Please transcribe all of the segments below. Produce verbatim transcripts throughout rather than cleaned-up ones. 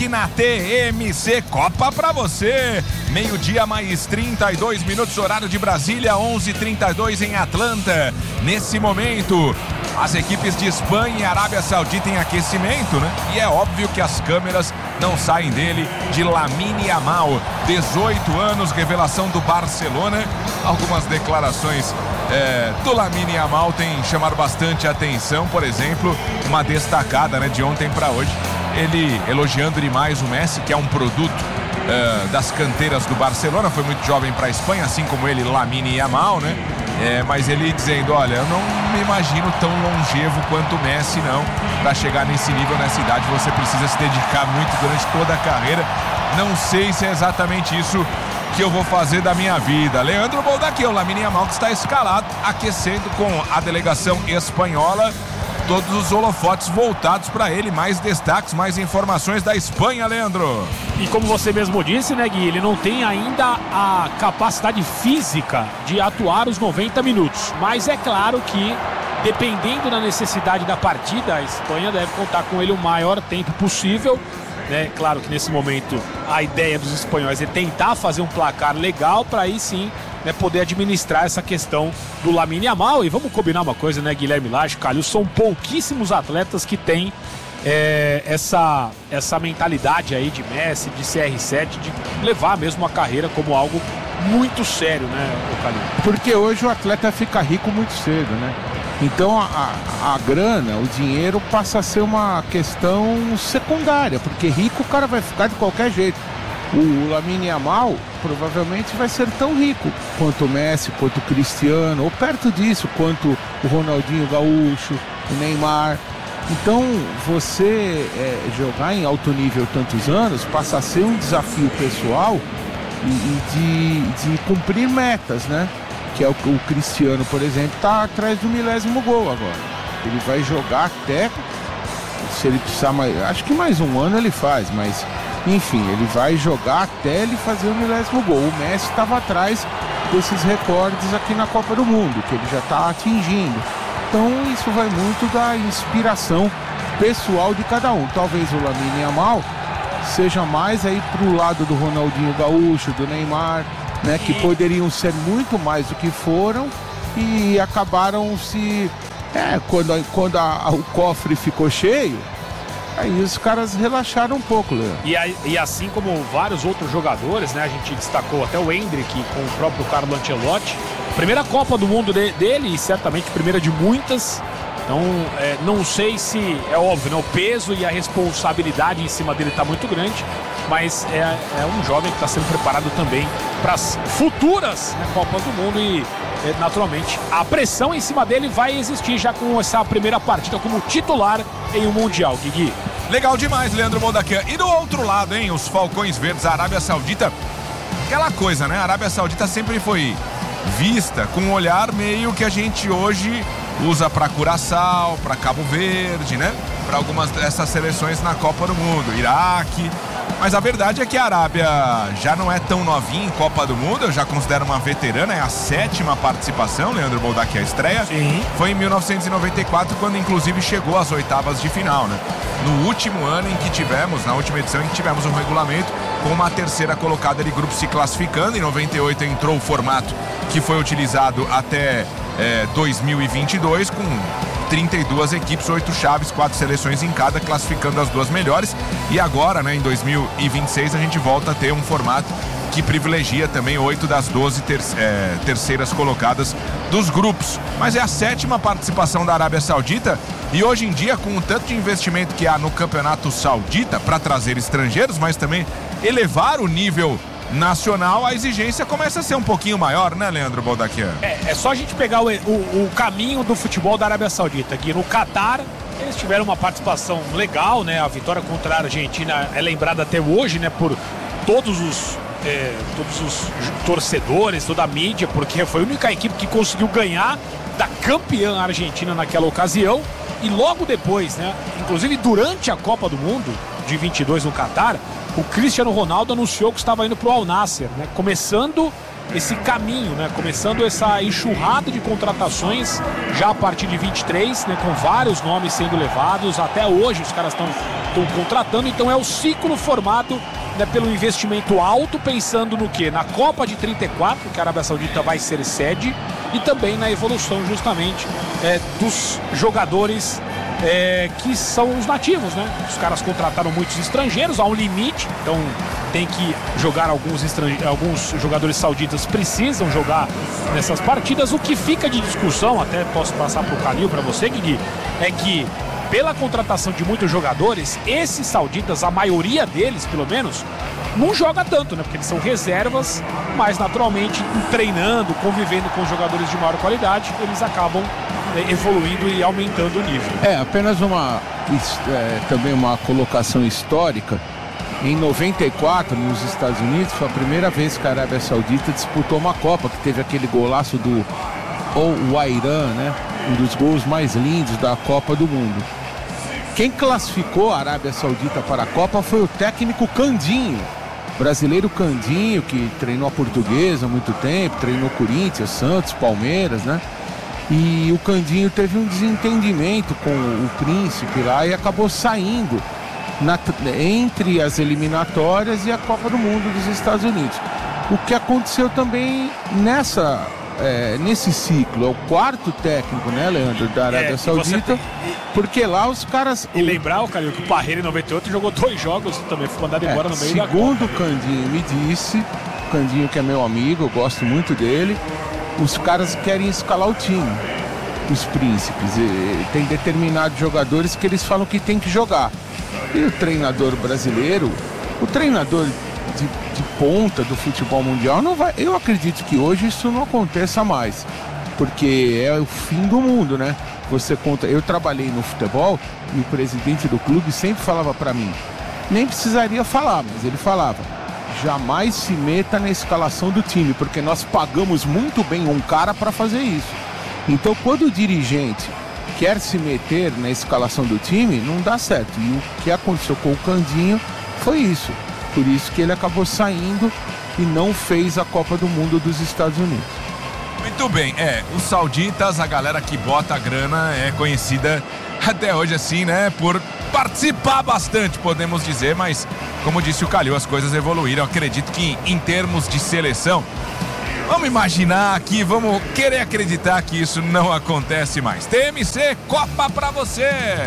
aqui na T M C Copa pra você. Meio-dia mais trinta e dois minutos, horário de Brasília, onze e trinta e dois em Atlanta. Nesse momento, as equipes de Espanha e Arábia Saudita em aquecimento, né? E é óbvio que as câmeras não saem dele, de Lamine Yamal, dezoito anos, revelação do Barcelona. Algumas declarações é, do Lamine Yamal têm chamado bastante atenção. Por exemplo, uma destacada, né, de ontem para hoje, ele elogiando demais o Messi, que é um produto Uh, das canteiras do Barcelona, foi muito jovem para a Espanha, assim como ele, Lamine Yamal, né? É, mas ele dizendo, olha, eu não me imagino tão longevo quanto o Messi, não. Para chegar nesse nível, nessa idade, você precisa se dedicar muito durante toda a carreira. Não sei se é exatamente isso que eu vou fazer da minha vida. Leandro Boldaquim, o Lamine Yamal, que está escalado, aquecendo com a delegação espanhola. Todos os holofotes voltados para ele. Mais destaques, mais informações da Espanha, Leandro. E como você mesmo disse, né, Gui, ele não tem ainda a capacidade física de atuar os noventa minutos. Mas é claro que, dependendo da necessidade da partida, a Espanha deve contar com ele o maior tempo possível. Né? Claro que nesse momento a ideia dos espanhóis é tentar fazer um placar legal para aí sim, né, poder administrar essa questão do Lamine Yamal. E vamos combinar uma coisa, né, Guilherme Lage, Calil, são pouquíssimos atletas que têm é, essa, essa mentalidade aí de Messi, de C R sete, de levar mesmo a carreira como algo muito sério, né, Calil? Porque hoje o atleta fica rico muito cedo, né? Então a, a, a grana, o dinheiro passa a ser uma questão secundária, porque rico o cara vai ficar de qualquer jeito. O Lamine Yamal provavelmente vai ser tão rico quanto o Messi, quanto o Cristiano, ou perto disso, quanto o Ronaldinho Gaúcho, o Neymar. Então você é, jogar em alto nível tantos anos passa a ser um desafio pessoal e, e de, de cumprir metas, né? Que é o, o Cristiano, por exemplo, está atrás do milésimo gol agora. Ele vai jogar até, se ele precisar mais, acho que mais um ano ele faz, mas enfim, ele vai jogar até ele fazer o milésimo gol. O Messi estava atrás desses recordes aqui na Copa do Mundo, que ele já está atingindo. Então isso vai muito da inspiração pessoal de cada um. Talvez o Lamine Yamal seja mais aí pro lado do Ronaldinho Gaúcho, do Neymar, né, que poderiam ser muito mais do que foram e acabaram se... É, quando, quando a, a, o cofre ficou cheio, aí os caras relaxaram um pouco, Leandro. E, e assim como vários outros jogadores, né, a gente destacou até o Endrick com o próprio Carlo Ancelotti. Primeira Copa do Mundo de, dele e certamente primeira de muitas. Então, é, não sei se, é óbvio, né, o peso e a responsabilidade em cima dele está muito grande, mas é, é um jovem que está sendo preparado também para as futuras, né, Copas do Mundo e, é, naturalmente, a pressão em cima dele vai existir já com essa primeira partida como titular em um Mundial, Guigui. Legal demais, Leandro Boldaquim. E do outro lado, hein, os Falcões Verdes, a Arábia Saudita, aquela coisa, né, a Arábia Saudita sempre foi vista com um olhar meio que a gente hoje usa para Curaçao, para Cabo Verde, né? Para algumas dessas seleções na Copa do Mundo, Iraque. Mas a verdade é que a Arábia já não é tão novinha em Copa do Mundo, eu já considero uma veterana, é a sétima participação, Leandro Boldaquim, a estreia. Sim. Foi em mil novecentos e noventa e quatro, quando inclusive chegou às oitavas de final, né? No último ano em que tivemos, na última edição em que tivemos um regulamento com uma terceira colocada de grupo se classificando. Em noventa e oito entrou o formato que foi utilizado até é, dois mil e vinte e dois, com trinta e duas equipes, oito chaves, quatro seleções em cada, classificando as duas melhores. E agora, né, em dois mil e vinte e seis, a gente volta a ter um formato que privilegia também oito das doze ter, é, terceiras colocadas dos grupos. Mas é a sétima participação da Arábia Saudita e hoje em dia, com o tanto de investimento que há no campeonato saudita para trazer estrangeiros, mas também elevar o nível nacional, a exigência começa a ser um pouquinho maior, né, Leandro Boldaquim? É, é só a gente pegar o, o, o caminho do futebol da Arábia Saudita, que no Catar eles tiveram uma participação legal, né? A vitória contra a Argentina é lembrada até hoje, né, por todos os É, todos os torcedores, toda a mídia, porque foi a única equipe que conseguiu ganhar da campeã argentina naquela ocasião. E logo depois, né, inclusive durante a Copa do Mundo de vinte e dois no Catar, o Cristiano Ronaldo anunciou que estava indo para o Al Nassr, né, começando esse caminho, né, começando essa enxurrada de contratações já a partir de vinte e três, né, com vários nomes sendo levados. Até hoje os caras estão estão contratando, então é o ciclo formado, né, pelo investimento alto, pensando no quê? Na Copa de trinta e quatro, que a Arábia Saudita vai ser sede, e também na evolução justamente é, dos jogadores é, que são os nativos, né? Os caras contrataram muitos estrangeiros, há um limite, então tem que jogar alguns, estrange... alguns jogadores sauditas precisam jogar nessas partidas. O que fica de discussão, até posso passar para o Calil, para você, Guigui, é que pela contratação de muitos jogadores, esses sauditas, a maioria deles, pelo menos, não joga tanto, né? Porque eles são reservas, mas naturalmente treinando, convivendo com jogadores de maior qualidade, eles acabam né, evoluindo e aumentando o nível. É, apenas uma, é, também uma colocação histórica. Em noventa e quatro, nos Estados Unidos, foi a primeira vez que a Arábia Saudita disputou uma Copa, que teve aquele golaço do Al-Wairan, né? Um dos gols mais lindos da Copa do Mundo. Quem classificou a Arábia Saudita para a Copa foi o técnico Candinho, brasileiro Candinho, que treinou a Portuguesa há muito tempo, treinou Corinthians, Santos, Palmeiras, né? E o Candinho teve um desentendimento com o príncipe lá e acabou saindo na, entre as eliminatórias e a Copa do Mundo dos Estados Unidos. O que aconteceu também nessa... É, nesse ciclo, é o quarto técnico, né, Leandro, da Arábia é, Saudita, tem... porque lá os caras... E lembrar, Calil, que o Parreira em noventa e oito jogou dois jogos também, foi mandado embora é, no meio da Copa. Segundo o Candinho me disse, o Candinho que é meu amigo, eu gosto muito dele, os caras querem escalar o time, os príncipes, e tem determinados jogadores que eles falam que tem que jogar. E o treinador brasileiro, o treinador... De, de ponta do futebol mundial, não vai, eu acredito que hoje isso não aconteça mais, porque é o fim do mundo, né? Você conta, eu trabalhei no futebol e o presidente do clube sempre falava para mim, nem precisaria falar, mas ele falava, jamais se meta na escalação do time, porque nós pagamos muito bem um cara para fazer isso. Então quando o dirigente quer se meter na escalação do time, não dá certo, e o que aconteceu com o Candinho foi isso. Por isso que ele acabou saindo e não fez a Copa do Mundo dos Estados Unidos. Muito bem, é, os sauditas, a galera que bota a grana é conhecida até hoje assim, né, por participar bastante, podemos dizer, mas como disse o Calil, as coisas evoluíram. Acredito que em termos de seleção, vamos imaginar aqui, vamos querer acreditar que isso não acontece mais. T M C, Copa pra você!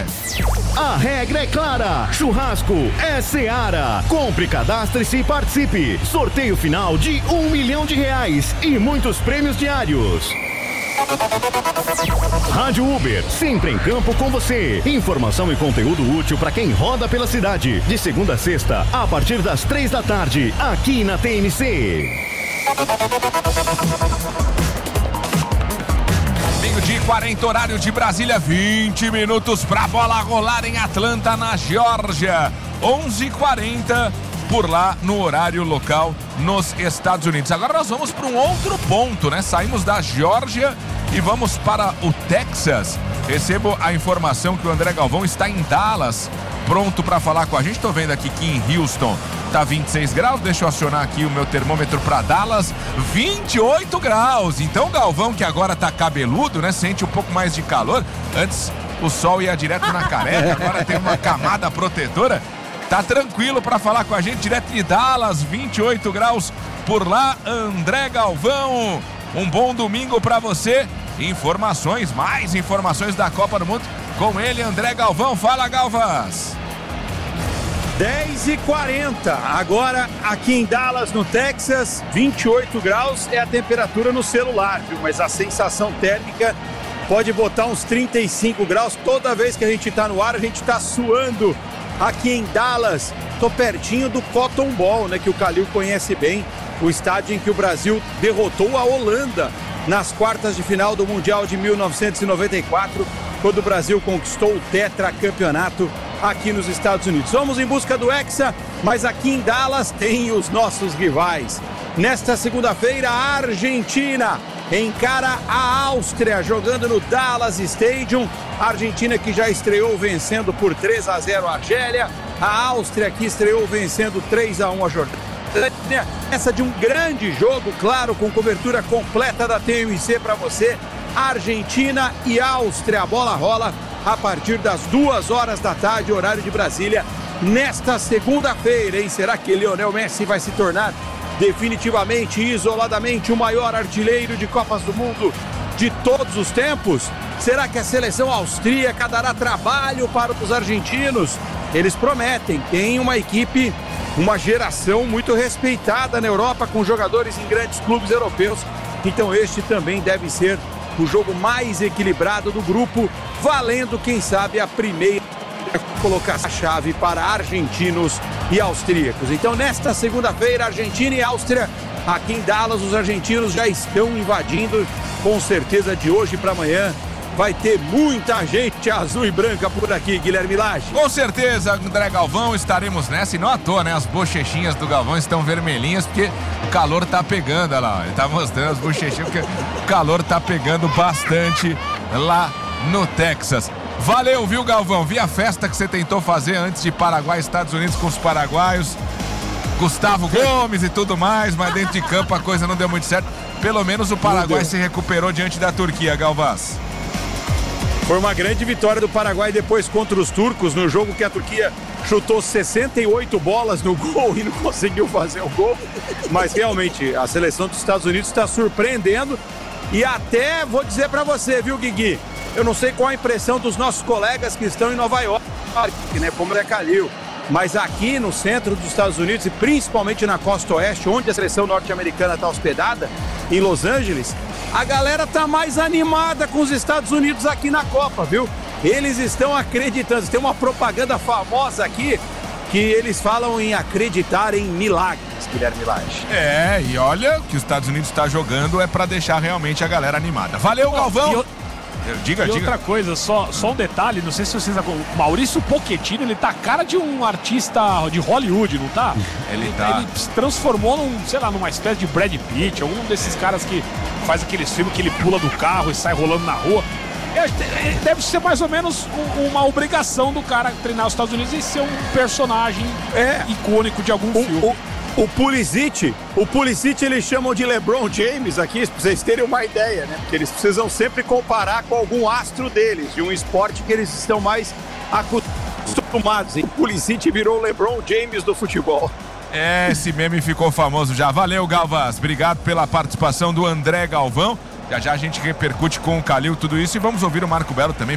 A regra é clara, churrasco é Seara. Compre, cadastre-se e participe. Sorteio final de um milhão de reais e muitos prêmios diários. Rádio Uber, sempre em campo com você. Informação e conteúdo útil para quem roda pela cidade. De segunda a sexta, a partir das três da tarde, aqui na T N C. De quarenta, horário de Brasília, vinte minutos pra bola rolar em Atlanta, na Geórgia. onze e quarenta por lá no horário local nos Estados Unidos. Agora nós vamos para um outro ponto, né? Saímos da Geórgia e vamos para o Texas. Recebo a informação que o André Galvão está em Dallas, pronto para falar com a gente. Tô vendo aqui que em Houston tá vinte e seis graus, deixa eu acionar aqui o meu termômetro para Dallas, vinte e oito graus. Então Galvão, que agora tá cabeludo, né, sente um pouco mais de calor. Antes o sol ia direto na careca, agora tem uma camada protetora. Tá tranquilo para falar com a gente direto de Dallas, vinte e oito graus por lá. André Galvão, um bom domingo para você. Informações, mais informações da Copa do Mundo com ele, André Galvão. Fala, Galvas! dez e quarenta, agora aqui em Dallas, no Texas, vinte e oito graus é a temperatura no celular, viu? Mas a sensação térmica pode botar uns trinta e cinco graus. Toda vez que a gente tá no ar, a gente tá suando aqui em Dallas. Tô pertinho do Cotton Bowl, né, que o Calil conhece bem, o estádio em que o Brasil derrotou a Holanda nas quartas de final do Mundial de mil novecentos e noventa e quatro, quando o Brasil conquistou o tetracampeonato aqui nos Estados Unidos. Vamos em busca do Hexa, mas aqui em Dallas tem os nossos rivais. Nesta segunda-feira, a Argentina encara a Áustria, jogando no Dallas Stadium. A Argentina que já estreou vencendo por três a zero a Argélia. A Áustria que estreou vencendo três a um a Jordânia. Essa de um grande jogo, claro, com cobertura completa da T M C para você. Argentina e Áustria, a bola rola a partir das duas horas da tarde, horário de Brasília, nesta segunda-feira, hein? Será que Lionel Messi vai se tornar definitivamente e isoladamente o maior artilheiro de Copas do Mundo de todos os tempos? Será que a seleção austríaca dará trabalho para os argentinos? Eles prometem, tem uma equipe, uma geração muito respeitada na Europa, com jogadores em grandes clubes europeus. Então este também deve ser o jogo mais equilibrado do grupo, valendo, quem sabe, a primeira colocação chave para argentinos e austríacos. Então nesta segunda-feira, Argentina e Áustria, aqui em Dallas, os argentinos já estão invadindo, com certeza de hoje para amanhã. Vai ter muita gente azul e branca por aqui, Guilherme Lage. Com certeza, André Galvão, estaremos nessa. E não à toa, né? As bochechinhas do Galvão estão vermelhinhas porque o calor tá pegando. Olha lá, ele tá mostrando as bochechinhas porque o calor tá pegando bastante lá no Texas. Valeu, viu, Galvão? Vi a festa que você tentou fazer antes de Paraguai e Estados Unidos com os paraguaios. Gustavo Gomes e tudo mais, mas dentro de campo a coisa não deu muito certo. Pelo menos o Paraguai se recuperou diante da Turquia, Galvaz. Foi uma grande vitória do Paraguai depois contra os turcos, no jogo que a Turquia chutou sessenta e oito bolas no gol e não conseguiu fazer o gol. Mas realmente a seleção dos Estados Unidos está surpreendendo. E até vou dizer para você, viu, Guigui? Eu não sei qual a impressão dos nossos colegas que estão em Nova York, né, como é Calil. Mas aqui no centro dos Estados Unidos e principalmente na costa oeste, onde a seleção norte-americana está hospedada, em Los Angeles, a galera tá mais animada com os Estados Unidos aqui na Copa, viu? Eles estão acreditando. Tem uma propaganda famosa aqui que eles falam em acreditar em milagres, Guilherme Lage. É, e olha, o que os Estados Unidos está jogando é para deixar realmente a galera animada. Valeu, Galvão! Eu... Diga, e diga. outra coisa, só, só um detalhe, não sei se vocês... O Maurício Pochettino, ele tá a cara de um artista de Hollywood, não tá? Ele tá. Ele se transformou num, sei lá, numa espécie de Brad Pitt, algum desses caras que faz aqueles filmes que ele pula do carro e sai rolando na rua. Deve ser mais ou menos uma obrigação do cara treinar os Estados Unidos e ser um personagem é. icônico de algum o, filme. O... O Pulisic, o Pulisic eles chamam de LeBron James aqui, pra vocês terem uma ideia, né? Porque eles precisam sempre comparar com algum astro deles, de um esporte que eles estão mais acostumados. E o Pulisic virou o LeBron James do futebol. É, esse meme ficou famoso já. Valeu, Galvaz. Obrigado pela participação do André Galvão. Já já a gente repercute com o Calil tudo isso e vamos ouvir o Marco Belo também.